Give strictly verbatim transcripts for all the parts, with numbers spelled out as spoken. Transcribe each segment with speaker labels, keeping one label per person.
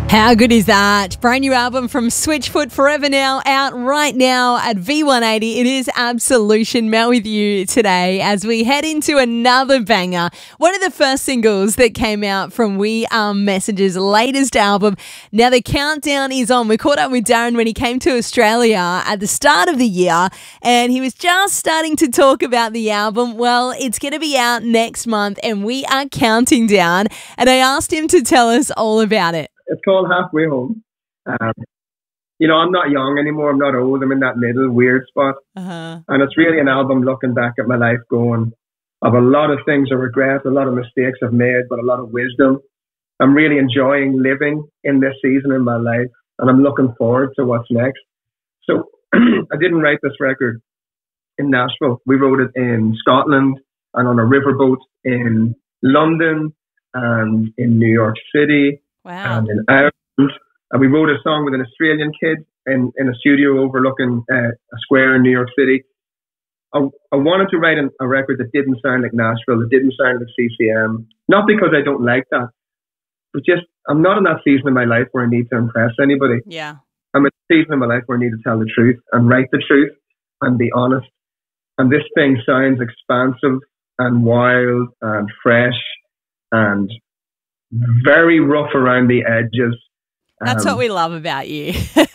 Speaker 1: How good is that? Brand new album from Switchfoot, Forever Now, out right now at V one eighty. It is Absolution. Mel with you today as we head into another banger. One of the first singles that came out from We Are Message's latest album. Now the countdown is on. We caught up with Darren when he came to Australia at the start of the year and he was just starting to talk about the album. Well, it's going to be out next month and we are counting down, and I asked him to tell us all about it.
Speaker 2: It's called Halfway Home. Um, you know, I'm not young anymore. I'm not old. I'm in that middle weird spot.
Speaker 1: Uh-huh.
Speaker 2: And it's really an album looking back at my life going, I've a lot of things I regret, a lot of mistakes I've made, but a lot of wisdom. I'm really enjoying living in this season in my life, and I'm looking forward to what's next. So I didn't write this record in Nashville. We wrote it in Scotland and on a riverboat in London and in New York City.
Speaker 1: Wow.
Speaker 2: And in Ireland, and we wrote a song with an Australian kid in, in a studio overlooking uh, a square in New York City. I, I wanted to write an, a record that didn't sound like Nashville, that didn't sound like C C M. Not because I don't like that, but just I'm not in that season of my life where I need to impress anybody.
Speaker 1: Yeah.
Speaker 2: I'm in a season of my life where I need to tell the truth and write the truth and be honest. And this thing sounds expansive and wild and fresh and very rough around the edges.
Speaker 1: That's
Speaker 2: um,
Speaker 1: what we love about you.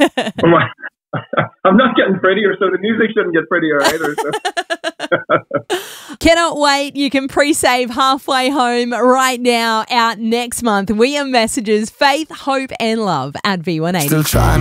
Speaker 2: I'm not getting prettier, so the music shouldn't get prettier either. So.
Speaker 1: Cannot wait. You can pre-save Halfway Home right now, out next month. We Are Messages, Faith, Hope and Love at V one eighty.
Speaker 3: Still trying